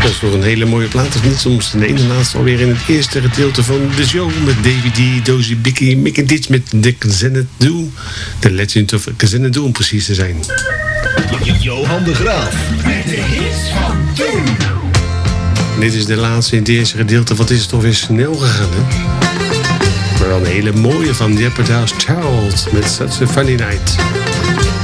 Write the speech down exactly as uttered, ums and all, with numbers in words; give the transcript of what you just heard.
Dat is nog een hele mooie plaat, of niet? Soms de ene laatste alweer in het eerste gedeelte van de show. Met Davy D, Dozy, Bicky, Mickey Ditch met de Xanadu. The Legend of Xanadu, om precies te zijn. Johan de Graaf met de hits van toen. Dit is de laatste in het eerste gedeelte. Wat is het toch weer snel gegaan, hè? Maar wel een hele mooie van Jeopardy Child met Such a Funny Night.